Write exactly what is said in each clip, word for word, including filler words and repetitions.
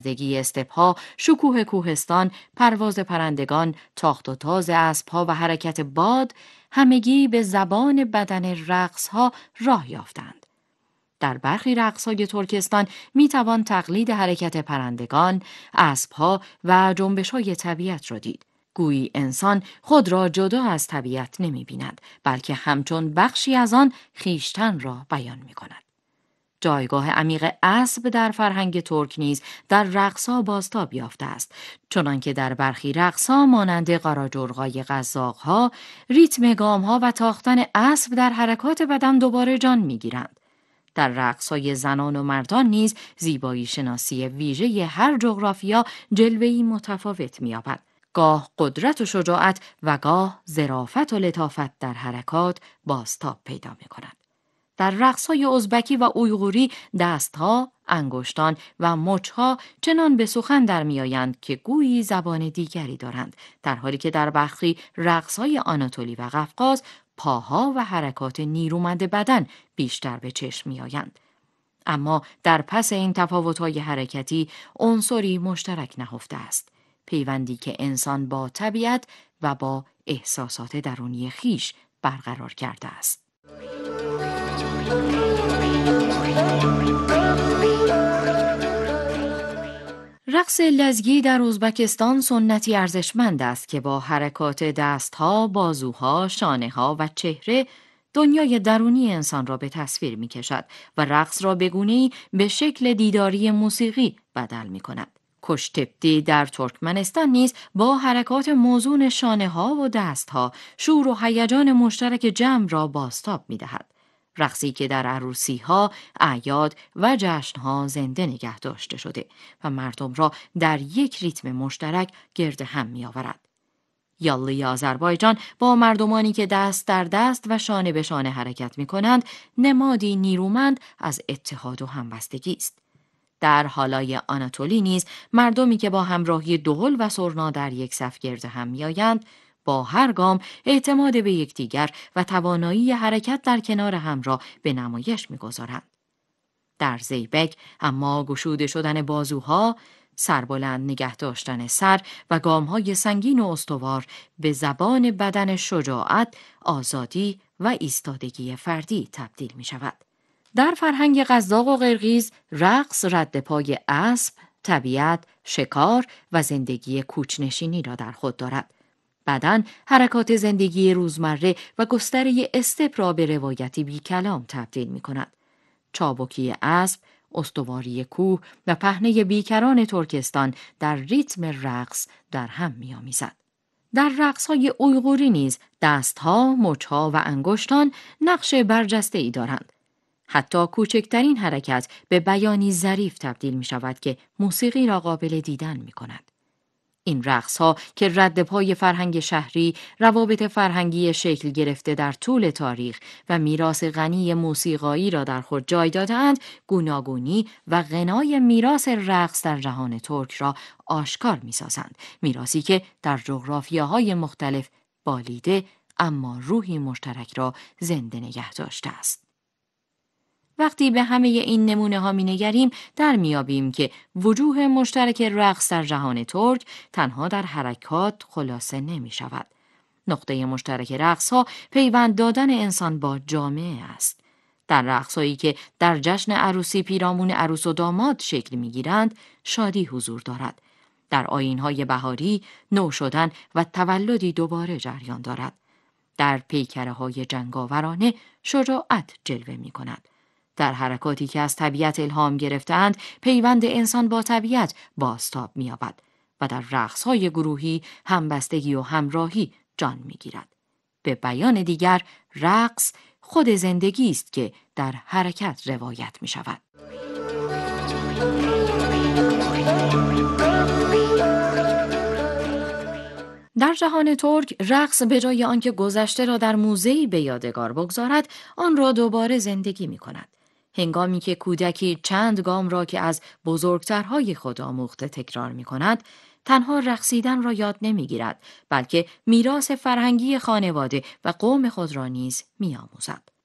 زگی استپ‌ها، شکوه کوهستان، پرواز پرندگان، تاخت و تاز اسب‌ها و حرکت باد همگی به زبان بدن رقص‌ها راه یافتند. در برخی رقص‌های ترکستان می‌توان تقلید حرکت پرندگان، اسب‌ها و جنبش‌های طبیعت را دید. گویی انسان خود را جدا از طبیعت نمی‌بیند، بلکه همچون بخشی از آن خویشتن را بیان می‌کند. جایگاه عمیق اسب در فرهنگ ترک نیز در رقص‌ها بازتاب یافته است، چنانکه در برخی رقص‌ها مانند قاراجرغای قزاق‌ها، ریتم گام‌ها و تاختن اسب در حرکات بدن دوباره جان می‌گیرند. در رقص‌های زنان و مردان نیز زیبایی شناسی ویژه هر جغرافیا جلوه‌ای متفاوت می‌یابد. گاه قدرت و شجاعت و گاه ظرافت و لطافت در حرکات بازتاب پیدا می‌کند. در رقص‌های ازبکی و اویغوری دستها، انگشتان و مچها چنان به سخن در می‌آیند که گویی زبان دیگری دارند، در حالی که در برخی رقص‌های آناتولی و قفقاز پاها و حرکات نیرومند بدن بیشتر به چشم می‌آیند. اما در پس این تفاوت‌های حرکتی عنصری مشترک نهفته است، پیوندی که انسان با طبیعت و با احساسات درونی خویش برقرار کرده است. رقص لزگی در ازبکستان سنتی ارزشمند است که با حرکات دستها، بازوها، شانه‌ها و چهره دنیای درونی انسان را به تصویر می کشد و رقص را به گونه‌ای به شکل دیداری موسیقی بدل می کند. کشتپتی در ترکمنستان نیز با حرکات موزون شانه‌ها و دستها شور و هیجان مشترک جمع را بازتاب می دهد. رقصی که در عروسی‌ها، اعیاد و جشن‌ها زنده نگه داشته شده و مردم را در یک ریتم مشترک گرد هم می‌آورد. یالی آذربایجان با مردمانی که دست در دست و شانه به شانه حرکت می‌کنند، نمادی نیرومند از اتحاد و همبستگی است. در حالای آناتولی نیز مردمی که با همراهی دهل و سرنا در یک صف گرد هم می‌آیند، با هر گام اعتماد به یکدیگر و توانایی حرکت در کنار هم را به نمایش می‌گذارند. در زیبک اما گشوده شدن بازوها، سربلند نگه داشتن سر و گام‌های سنگین و استوار به زبان بدن شجاعت، آزادی و ایستادگی فردی تبدیل می‌شود. در فرهنگ قزاق و قرقیز، رقص رد پای اسب، طبیعت، شکار و زندگی کوچنشینی را در خود دارد. بدن حرکات زندگی روزمره و گستره استپ را به روایتی بی کلام تبدیل می کند. چابکی اسب، استواری کوه و پهنه بیکران ترکستان در ریتم رقص در هم می آمیزد. در رقص‌های اویغوری نیز دستها، مچها و انگشتان نقش برجسته‌ای دارند. حتی کوچکترین حرکت به بیانی ظریف تبدیل می شود که موسیقی را قابل دیدن می کند. این رقص‌ها که رد پای فرهنگ شهری، روابط فرهنگی شکل گرفته در طول تاریخ و میراث غنی موسیقایی را در خود جای داده‌اند، گوناگونی و غنای میراث رقص در جهان ترک را آشکار می‌سازند. میراثی که در جغرافیاهای مختلف بالیده اما روحی مشترک را زنده نگه داشته است. وقتی به همه این نمونه ها می نگریم در میابیم که وجوه مشترک رقص در جهان ترک تنها در حرکات خلاصه نمی شود. نقطه مشترک رقص ها پیوند دادن انسان با جامعه است. در رقص هایی که در جشن عروسی پیرامون عروس و داماد شکل می گیرند شادی حضور دارد. در آیین های بهاری نو شدن و تولدی دوباره جریان دارد. در پیکره های جنگاورانه شجاعت جلوه می کند. در حرکاتی که از طبیعت الهام گرفتند، پیوند انسان با طبیعت بازتاب می‌یابد و در رقص‌های گروهی همبستگی و همراهی جان می‌گیرد. به بیان دیگر، رقص خود زندگی است که در حرکت روایت می‌شود. در جهان ترک، رقص به جای آنکه گذشته را در موزه‌ای به یادگار بگذارد، آن را دوباره زندگی می‌کند. هنگامی که کودکی چند گام را که از بزرگترهای خود آموخته تکرار می کند، تنها رقصیدن را یاد نمی گیرد، بلکه میراث فرهنگی خانواده و قوم خود را نیز می آموزد.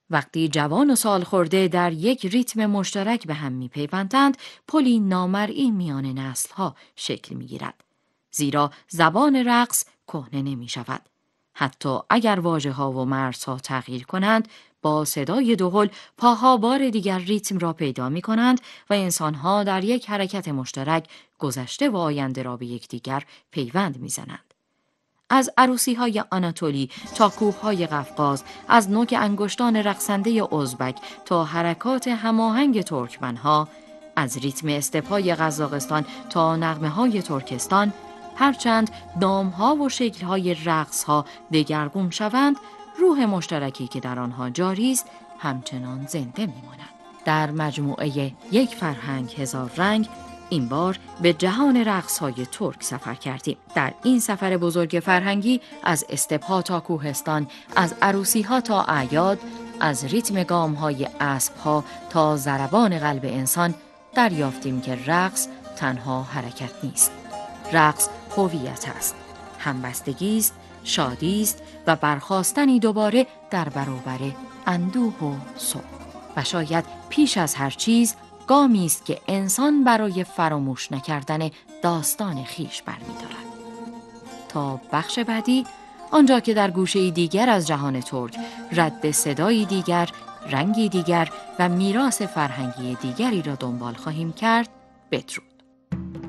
وقتی جوان و سالخورده در یک ریتم مشترک به هم می‌پیوندند، پلی نامرئی میان نسل‌ها شکل می‌گیرد. زیرا زبان رقص کهنه نمی‌شود. حتی اگر واژه‌ها و مرزها تغییر کنند، با صدای دهل پاها بار دیگر ریتم را پیدا می‌کنند و انسان‌ها در یک حرکت مشترک گذشته و آینده را به یکدیگر پیوند می‌زنند. از عروسی‌های آناتولی تا کوه‌های قفقاز، از نوک انگشتان رقصنده ازبک تا حرکات هماهنگ ترکمن‌ها، از ریتم استپ‌های قزاقستان تا نغمه‌های ترکستان، هرچند نام‌ها و شکل‌های رقص‌ها دگرگون شوند، روح مشترکی که در آنها جاری است همچنان زنده می‌ماند. در مجموعه یک فرهنگ هزار رنگ این بار به جهان رقص‌های ترک سفر کردیم. در این سفر بزرگ فرهنگی از استپ‌ها تا کوهستان، از عروسی‌ها تا اعیاد، از ریتم گام‌های اسب‌ها تا ضربان قلب انسان دریافتیم که رقص تنها حرکت نیست. رقص هویت است، همبستگی است، شادی است و برخاستنی دوباره در برابر اندوه و سوگ. و شاید پیش از هر چیز گامی است که انسان برای فراموش نکردن داستان خیش برمی‌دارد. تا بخش بعدی، آنجا که در گوشه دیگر از جهان ترک رد صدایی دیگر، رنگی دیگر و میراث فرهنگی دیگری را دنبال خواهیم کرد، بدرود.